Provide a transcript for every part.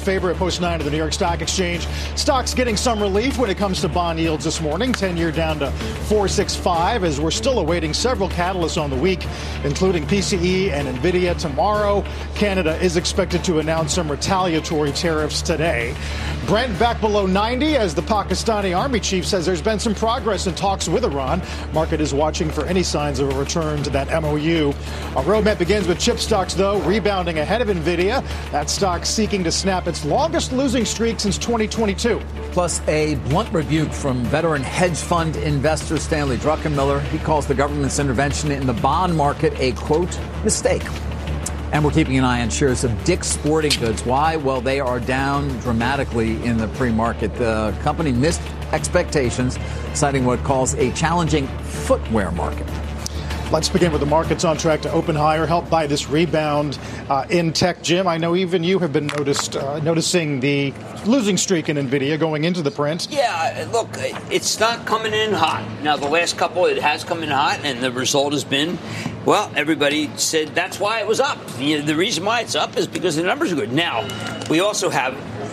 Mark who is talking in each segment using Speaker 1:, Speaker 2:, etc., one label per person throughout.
Speaker 1: favorite post 9 of the New York Stock Exchange. Stocks getting some relief when it comes to bond yields this morning. 10-year down to 4.65 as we're still awaiting several catalysts on the week, including PCE and NVIDIA tomorrow. Canada is expected to announce some retaliatory tariffs today. Brent back below 90 as the Pakistani army chief says there's been some progress in talks with Iran. Market is watching for any signs of a return to that MOU. Our roadmap begins with chip stocks, though, rebounding ahead of NVIDIA. That stock seeking to snap its longest losing streak since 2022.
Speaker 2: Plus a blunt rebuke from veteran hedge fund investor Stanley Druckenmiller. He calls the government's intervention in the bond market a, quote, mistake. And we're keeping an eye on shares of Dick's Sporting Goods. Why? Well, they are down dramatically in the pre-market. The company missed expectations, citing what it calls a challenging footwear market.
Speaker 1: Let's begin with the markets on track to open higher, helped by this rebound in tech. Jim, I know even you have been noticing the losing streak in NVIDIA going into the print.
Speaker 3: Yeah, look, it's not coming in hot. Now, the last couple, it has come in hot, and the result has been, well, everybody said that's why it was up. The reason why it's up is because the numbers are good. Now, we also have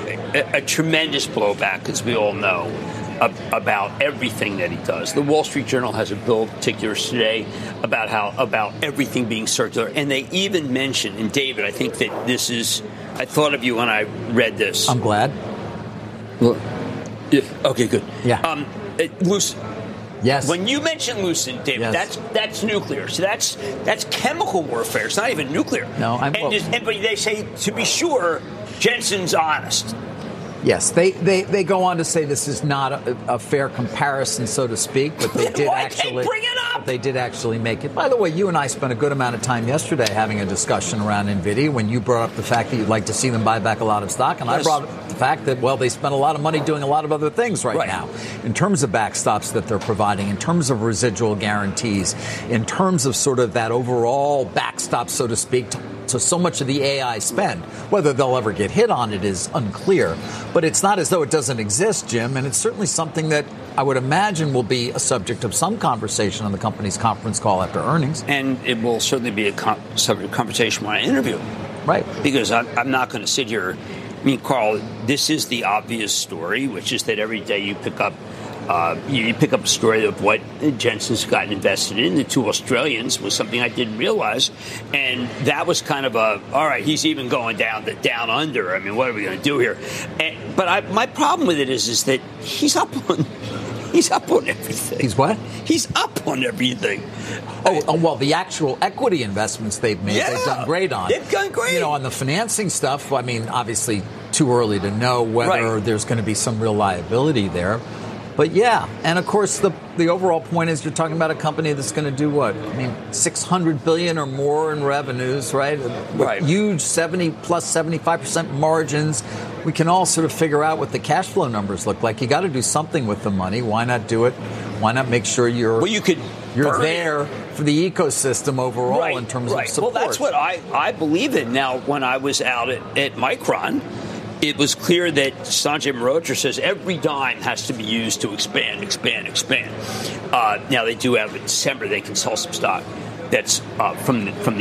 Speaker 3: a tremendous blowback, as we all know, about everything that he does. The Wall Street Journal has a bill of particulars today about everything being circular. And they even mention, and David, I think that this is, I thought of you when I read this.
Speaker 2: I'm glad.
Speaker 3: Well, yeah, okay, good.
Speaker 2: Yeah.
Speaker 3: Lucent.
Speaker 2: Yes.
Speaker 3: When you mention Lucent, David,
Speaker 2: yes.
Speaker 3: that's nuclear. So that's chemical warfare. It's not even nuclear.
Speaker 2: No,
Speaker 3: but they say, to be sure, Jensen's honest.
Speaker 2: Yes, they go on to say this is not a fair comparison, so to speak, but they did actually
Speaker 3: bring it up?
Speaker 2: They did actually make it. By the way, you and I spent a good amount of time yesterday having a discussion around NVIDIA when you brought up the fact that you'd like to see them buy back a lot of stock, and yes. I brought up the fact that, well, they spent a lot of money doing a lot of other things right now. In terms of backstops that they're providing, in terms of residual guarantees, in terms of sort of that overall backstop, so to speak, to so much of the AI spend. Whether they'll ever get hit on it is unclear. But it's not as though it doesn't exist, Jim, and it's certainly something that I would imagine will be a subject of some conversation on the company's conference call after earnings.
Speaker 3: And it will certainly be a subject of conversation when I interview.
Speaker 2: Right.
Speaker 3: Because I'm not going to sit here. I mean, Carl, this is the obvious story, which is that every day you pick up a story of what Jensen's gotten invested in. The two Australians was something I didn't realize. And that was kind of all right, he's even going down under. I mean, what are we going to do here? But my problem with it is that he's up on everything.
Speaker 2: He's what?
Speaker 3: He's up on everything.
Speaker 2: Oh, well, the actual equity investments they've made, they've done great on.
Speaker 3: They've done great.
Speaker 2: You know, on the financing stuff, I mean, obviously too early to know whether there's going to be some real liability there. But yeah, and of course the overall point is you're talking about a company that's going to do what? I mean, $600 billion or more in revenues, right? With huge 75% margins. We can all sort of figure out what the cash flow numbers look like. You got to do something with the money. Why not do it? Why not make sure you're there for the ecosystem overall in terms of support?
Speaker 3: Well, that's what I believe in. Now, when I was out at Micron, it was clear that Sanjay Mehrotra says every dime has to be used to expand. Now, they do have in December, they can sell some stock that's from the